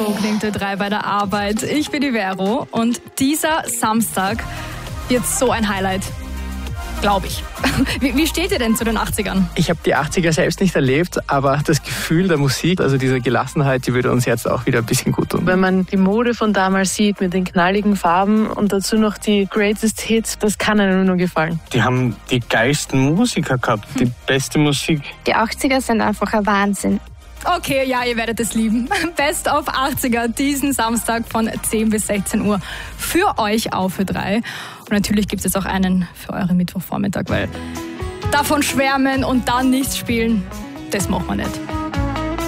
So klingt Ö3 bei der Arbeit. Ich bin die Vero und dieser Samstag wird so ein Highlight. Glaube ich. Wie steht ihr denn zu den 80ern? Ich habe die 80er selbst nicht erlebt, aber das Gefühl der Musik, also diese Gelassenheit, die würde uns jetzt auch wieder ein bisschen gut tun. Wenn man die Mode von damals sieht mit den knalligen Farben und dazu noch die Greatest Hits, das kann einem nur gefallen. Die haben die geilsten Musiker gehabt, die beste Musik. Die 80er sind einfach ein Wahnsinn. Okay, ja, ihr werdet es lieben. Best of 80er diesen Samstag von 10 bis 16 Uhr für euch auf Ö3. Und natürlich gibt es jetzt auch einen für euren Mittwochvormittag, weil davon schwärmen und dann nichts spielen, das machen wir nicht.